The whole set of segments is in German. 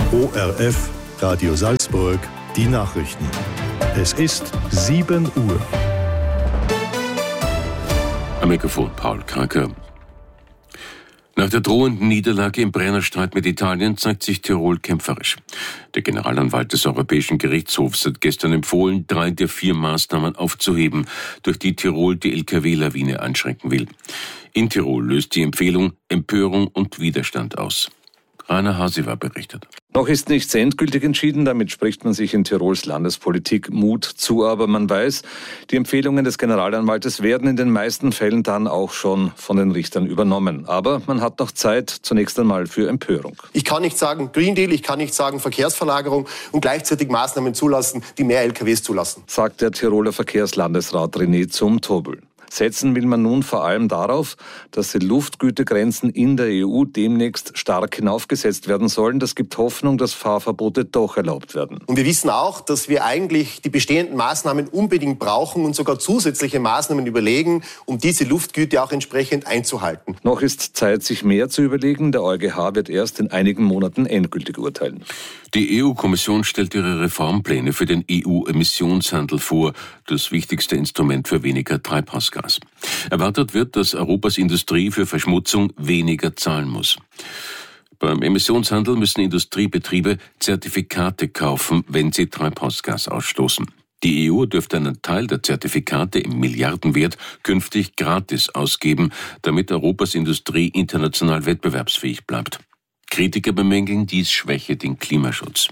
ORF, Radio Salzburg, die Nachrichten. Es ist 7 Uhr. Am Mikrofon Paul Kranker. Nach der drohenden Niederlage im Brennerstreit mit Italien zeigt sich Tirol kämpferisch. Der Generalanwalt des Europäischen Gerichtshofs hat gestern empfohlen, 3 der 4 Maßnahmen aufzuheben, durch die Tirol die Lkw-Lawine einschränken will. In Tirol löst die Empfehlung Empörung und Widerstand aus. Rainer Hasiwa berichtet. Noch ist nichts endgültig entschieden, damit spricht man sich in Tirols Landespolitik Mut zu, aber man weiß, die Empfehlungen des Generalanwaltes werden in den meisten Fällen dann auch schon von den Richtern übernommen. Aber man hat noch Zeit zunächst einmal für Empörung. Ich kann nicht sagen Green Deal, ich kann nicht sagen Verkehrsverlagerung und gleichzeitig Maßnahmen zulassen, die mehr LKWs zulassen, sagt der Tiroler Verkehrslandesrat René Zumtobel. Setzen will man nun vor allem darauf, dass die Luftgütegrenzen in der EU demnächst stark hinaufgesetzt werden sollen. Das gibt Hoffnung, dass Fahrverbote doch erlaubt werden. Und wir wissen auch, dass wir eigentlich die bestehenden Maßnahmen unbedingt brauchen und sogar zusätzliche Maßnahmen überlegen, um diese Luftgüte auch entsprechend einzuhalten. Noch ist Zeit, sich mehr zu überlegen. Der EuGH wird erst in einigen Monaten endgültig urteilen. Die EU-Kommission stellt ihre Reformpläne für den EU-Emissionshandel vor, das wichtigste Instrument für weniger Treibhausgas. Erwartet wird, dass Europas Industrie für Verschmutzung weniger zahlen muss. Beim Emissionshandel müssen Industriebetriebe Zertifikate kaufen, wenn sie Treibhausgas ausstoßen. Die EU dürfte einen Teil der Zertifikate im Milliardenwert künftig gratis ausgeben, damit Europas Industrie international wettbewerbsfähig bleibt. Kritiker bemängeln, dies schwäche den Klimaschutz.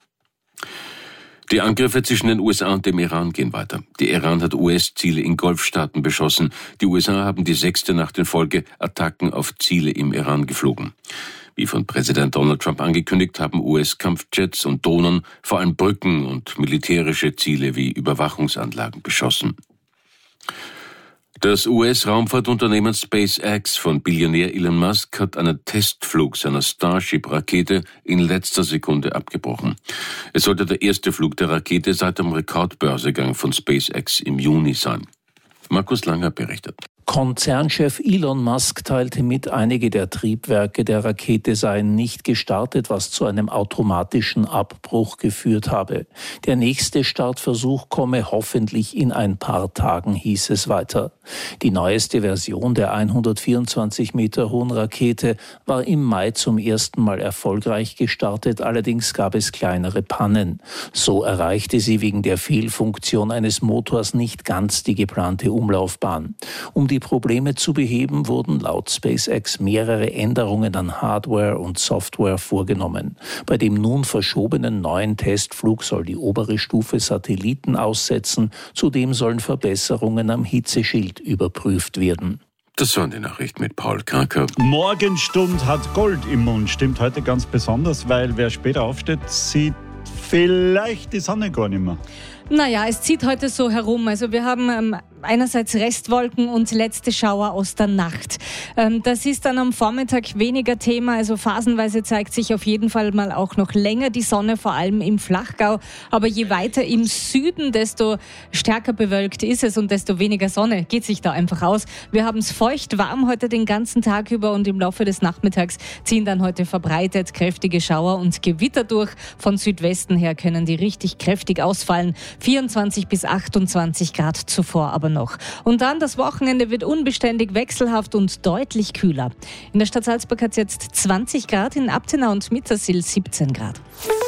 Die Angriffe zwischen den USA und dem Iran gehen weiter. Der Iran hat US-Ziele in Golfstaaten beschossen. Die USA haben die 6. Nacht in Folge Attacken auf Ziele im Iran geflogen. Wie von Präsident Donald Trump angekündigt, haben US-Kampfjets und Drohnen vor allem Brücken und militärische Ziele wie Überwachungsanlagen beschossen. Das US-Raumfahrtunternehmen SpaceX von Billionär Elon Musk hat einen Testflug seiner Starship-Rakete in letzter Sekunde abgebrochen. Es sollte der erste Flug der Rakete seit dem Rekordbörsegang von SpaceX im Juni sein. Markus Langer berichtet. Konzernchef Elon Musk teilte mit, einige der Triebwerke der Rakete seien nicht gestartet, was zu einem automatischen Abbruch geführt habe. Der nächste Startversuch komme hoffentlich in ein paar Tagen, hieß es weiter. Die neueste Version der 124 Meter hohen Rakete war im Mai zum ersten Mal erfolgreich gestartet, allerdings gab es kleinere Pannen. So erreichte sie wegen der Fehlfunktion eines Motors nicht ganz die geplante Umlaufbahn. Um die Probleme zu beheben, wurden laut SpaceX mehrere Änderungen an Hardware und Software vorgenommen. Bei dem nun verschobenen neuen Testflug soll die obere Stufe Satelliten aussetzen. Zudem sollen Verbesserungen am Hitzeschild überprüft werden. Das waren die Nachrichten mit Paul Kranker. Morgenstund hat Gold im Mund. Stimmt heute ganz besonders, weil wer später aufsteht, sieht vielleicht die Sonne gar nicht mehr. Naja, es zieht heute so herum. Also wir haben einerseits Restwolken und letzte Schauer aus der Nacht. Das ist dann am Vormittag weniger Thema. Also phasenweise zeigt sich auf jeden Fall mal auch noch länger die Sonne, vor allem im Flachgau. Aber je weiter im Süden, desto stärker bewölkt ist es und desto weniger Sonne geht sich da einfach aus. Wir haben es feucht warm heute den ganzen Tag über und im Laufe des Nachmittags ziehen dann heute verbreitet kräftige Schauer und Gewitter durch. Von Südwesten her können die richtig kräftig ausfallen. 24 bis 28 Grad zuvor aber noch. Und dann das Wochenende wird unbeständig wechselhaft und deutlich kühler. In der Stadt Salzburg hat es jetzt 20 Grad, in Abtenau und Mittersill 17 Grad.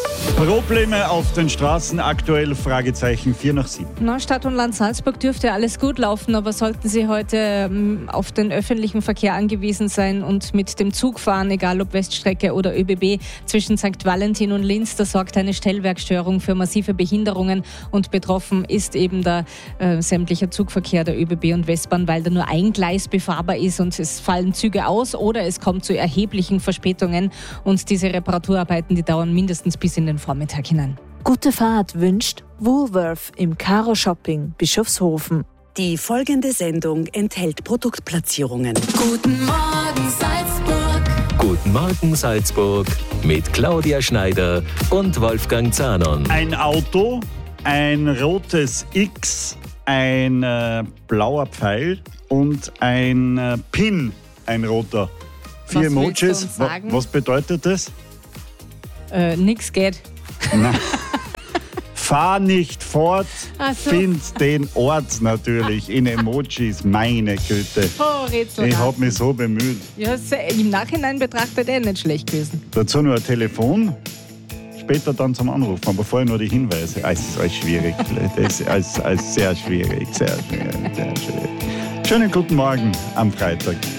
Probleme auf den Straßen aktuell, Fragezeichen 4 nach 7. Na, Stadt und Land Salzburg dürfte alles gut laufen, aber sollten Sie heute auf den öffentlichen Verkehr angewiesen sein und mit dem Zug fahren, egal ob Weststrecke oder ÖBB, zwischen St. Valentin und Linz, da sorgt eine Stellwerkstörung für massive Behinderungen und betroffen ist eben der sämtliche Zugverkehr der ÖBB und Westbahn, weil da nur ein Gleis befahrbar ist und es fallen Züge aus oder es kommt zu erheblichen Verspätungen und diese Reparaturarbeiten, die dauern mindestens bis in den Vormittag hinein. Gute Fahrt wünscht Woolworth im Karo Shopping Bischofshofen. Die folgende Sendung enthält Produktplatzierungen. Guten Morgen Salzburg. Guten Morgen Salzburg mit Claudia Schneider und Wolfgang Zahnon. Ein Auto, ein rotes X, ein blauer Pfeil und ein Pin, ein roter. 4 Emojis. Was bedeutet das? Nix geht. Nein. Fahr nicht fort, So. find den Ort natürlich in Emojis, meine Güte. Oh, Rätsel. Ich habe mich so bemüht. Ja, im Nachhinein betrachtet nicht schlecht gewesen. Dazu nur ein Telefon, später dann zum Anrufen, aber vorher nur die Hinweise. Es ist alles schwierig, das ist alles sehr schwierig, sehr schwierig, sehr schwierig. Schönen guten Morgen am Freitag.